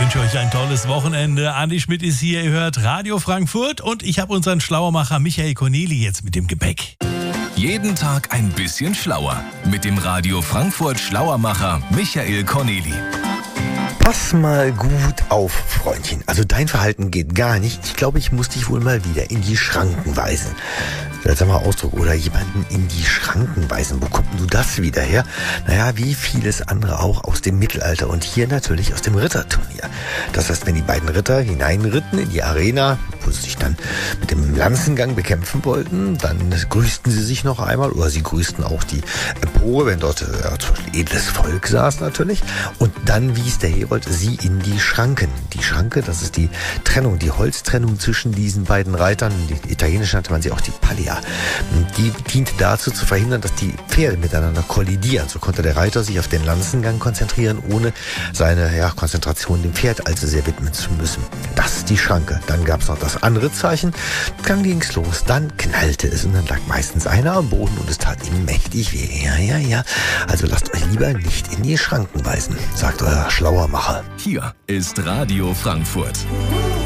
wünsche euch ein tolles Wochenende. Andi Schmidt ist hier, ihr hört Radio Frankfurt und ich habe unseren Schlauermacher Michael Corneli jetzt mit dem Gepäck. Jeden Tag ein bisschen schlauer mit dem Radio Frankfurt Schlauermacher Michael Corneli. Pass mal gut auf, Freundchen. Also dein Verhalten geht gar nicht. Ich glaube, ich muss dich wohl mal wieder in die Schranken weisen. Seltsamer Ausdruck. Oder jemanden in die Schranken weisen. Wo kommt du das wieder her? Naja, wie vieles andere auch aus dem Mittelalter und hier natürlich aus dem Ritterturnier. Das heißt, wenn die beiden Ritter hineinritten in die Arena, wo sie sich dann mit dem Lanzengang bekämpfen wollten, dann grüßten sie sich noch einmal oder sie grüßten auch die Empore, wenn dort zum Beispiel edles Volk saß natürlich. Und dann wies der Herold sie in die Schranken. Die Schranke, das ist die Trennung, die Holztrennung zwischen diesen beiden Reitern. Die italienisch nannte man sie auch die Pallia. Die diente dazu zu verhindern, dass die Pferde miteinander kollidieren. So konnte der Reiter sich auf den Lanzengang konzentrieren, ohne seine Konzentration dem Pferd allzu sehr widmen zu müssen. Das ist die Schranke. Dann gab es noch das andere Zeichen. Dann ging's los. Dann knallte es und dann lag meistens einer am Boden und es tat ihm mächtig weh. Ja. Also lasst euch lieber nicht in die Schranken weisen, sagt euer Schlauermacher. Hier ist Radio Frankfurt.